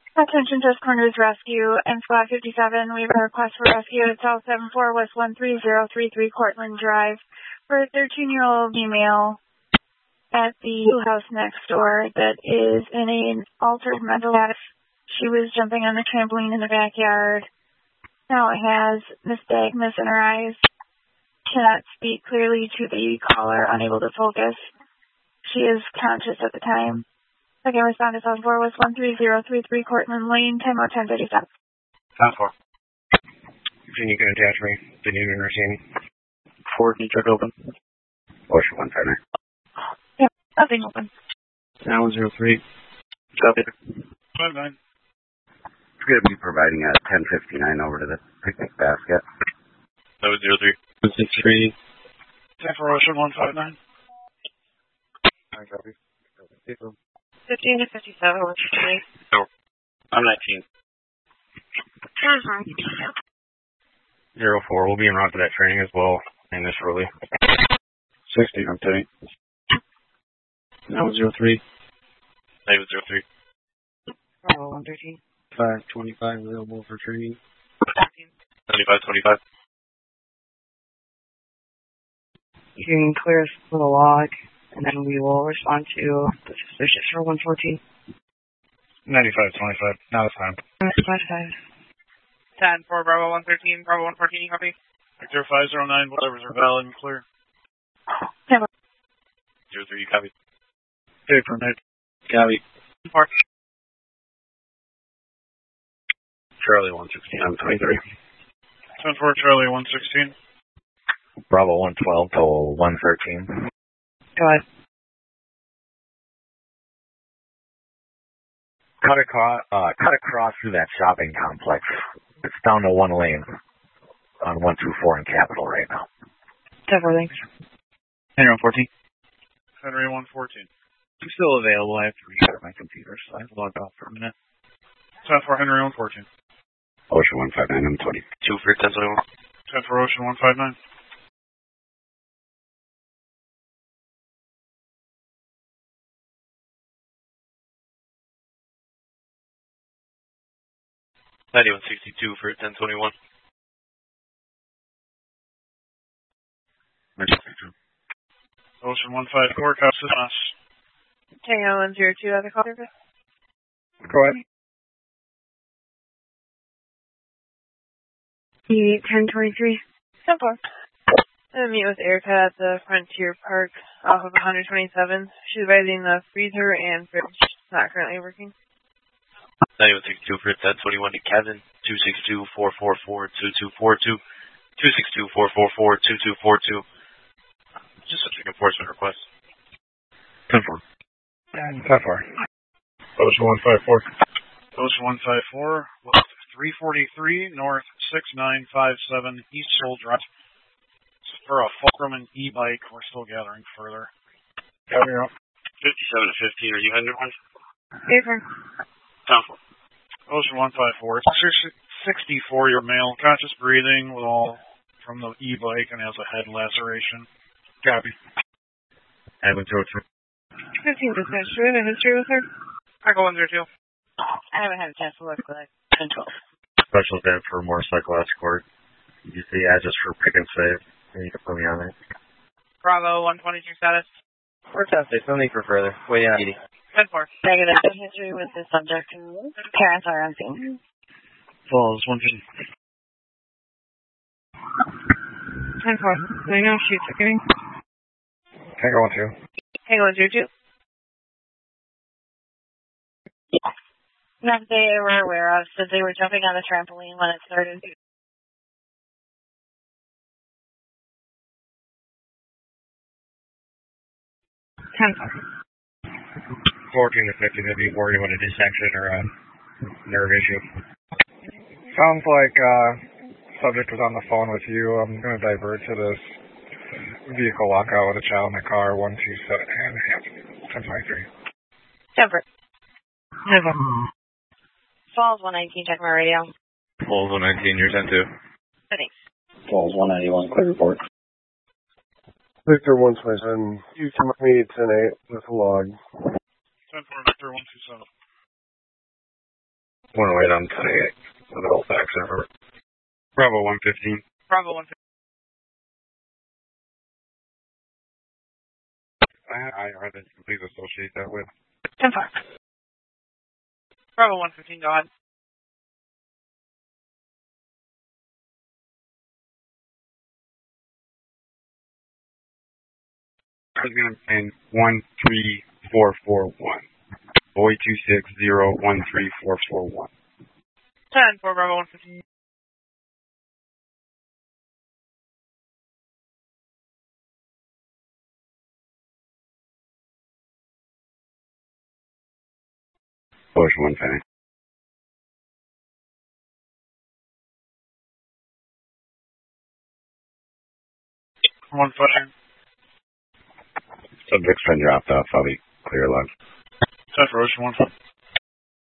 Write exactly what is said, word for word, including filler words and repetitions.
Attention Just Corners Rescue and Squad fifty-seven. We have a request for rescue at South seven four West one three zero three three Cortland Drive for a thirteen-year-old female at the house next door that is in an altered mental status. She was jumping on the trampoline in the backyard. Now it has nystagmus in her eyes. Cannot speak clearly to the caller, unable to focus. She is conscious at the time. Again, respond to South four West one three zero three three Cortland Lane, ten ten thirty-seven. South four. If you can attach me, did you even receive me? four, can you check open? Ocean one five nine. Yeah, nothing open. nine one zero three. Copy. five nine. We're going to be providing a ten fifty-nine over to the picnic basket. seven zero three. one six three. ten for Ocean one five nine. I copy. fifteen to fifty-seven, what's your name? No. I'm nineteen. zero four. We'll be en route to that training as well initially. sixty, I'm Teddy. nine zero three. nine zero three. Oh, one thirteen. five twenty-five available for training. seventy-five twenty-five. You can clear us for the log, and then we will respond to the suspicious for one fourteen. ninety-five twenty-five. Now it's time. five ten for Bravo one thirteen, Bravo one fourteen, you copy? zero five zero nine, whatever's are valid and clear. zero three, you copy. Hey, permit. Copy. Four. Charlie one sixteen, I'm twenty-three. ten four Charlie one sixteen. Bravo one twelve to one thirteen. Go ahead. Cut across, uh, cut across through that shopping complex. It's down to one lane on one two four in Capitol right now. Several things. Henry one fourteen. Henry one fourteen. I'm still available. I have to restart my computer, so I have to log off for a minute. ten four Henry one fourteen. Ocean one five nine, I'm twenty-two for ten twenty-one. ten four Ocean one five nine. ninety-one sixty-two for ten twenty-one. Ocean one five four, cops is on us. Tango one zero two, other call service. Go ahead. ten twenty-three. ten four. I'm going to meet with Erica at the Frontier Park off of one twenty-seven. She's advising the freezer and fridge not currently working. ninety-one sixty-two for ten twenty-one to Kevin. two six two, four four four, two two four two. two six two, four four four, two two four two. Just such an enforcement request. ten four. ten four. Ocean one five four. Ocean one five four. Left three forty-three, north six nine five seven, East Soul Drive. For a Fulcrum and e-bike, we're still gathering further. Copy up. fifty-seven to fifteen, are you headed one? Paper. ten four. Ocean one five four. sixty-four, your male, conscious breathing with all from the e-bike and has a head laceration. Copy. Edwin zero two. fifteen dispatch. Do we have a history with her? Echo one zero two. I haven't had a chance to look, but ten twelve. Special event for motorcycle escort. Use the address for pick and save. You can put me on it. Bravo one twenty-two status. Works out. There's no need for further. Waiting on Edie. ten four. Negative history with the subject. Parents are on scene. Falls one fifty. ten four. I know she's okay. Can't go on two. Hang on, zero two. That they were aware of, said they were jumping on the trampoline when it started. ten four. fourteen to fifteen, they'd be worried about a dissection or a nerve issue. Sounds like uh, subject was on the phone with you. I'm going to divert to this vehicle lockout with a child in the car, one two seven, ten twenty-three. Temper. Never. Falls one nineteen, check my radio. Falls one nineteen, you're ten two. Thanks. Falls one ninety-one, clear report. Victor one twenty-seven, you come with me ten eight with a log. ten four Victor one two seven. one oh eight on ten eight. The Halifax server. Bravo one fifteen. Bravo one fifteen. I have I R that you can please associate that with. ten four. Bravo one fifteen, go ahead. And one three four four one. Boy two six zero one three four four one. ten for Bravo one fifteen. Bush one penny. One footer. Subject's been dropped off. I'll be clear log. Ten for Ocean one.